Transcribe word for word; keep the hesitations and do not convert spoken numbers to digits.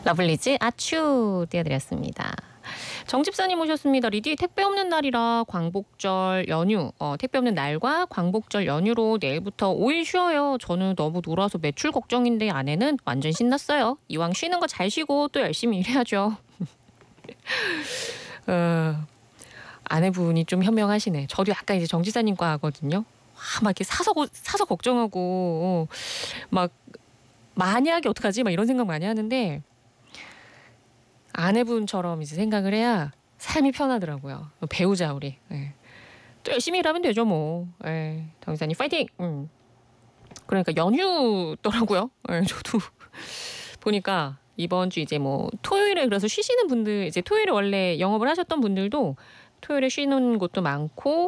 러블리즈 아츄 띄워드렸습니다. 정집사님 오셨습니다. 리디 택배 없는 날이라 광복절 연휴, 어, 택배 없는 날과 광복절 연휴로 내일부터 오 일 쉬어요. 저는 너무 놀아서 매출 걱정인데 아내는 완전 신났어요. 이왕 쉬는 거 잘 쉬고 또 열심히 일해야죠. 어, 아내분이 좀 현명하시네. 저도 약간 이제 정지사님과 하거든요. 와, 막 이렇게 사서 사서 걱정하고 막 만약에 어떡하지? 막 이런 생각 많이 하는데 아내분처럼 이제 생각을 해야 삶이 편하더라고요. 배우자 우리. 예. 또 열심히 일하면 되죠 뭐. 예. 정지사님 파이팅. 음. 그러니까 연휴더라고요. 예, 저도 보니까 이번 주 이제 뭐 토요일에 그래서 쉬시는 분들 이제 토요일에 원래 영업을 하셨던 분들도 토요일에 쉬는 곳도 많고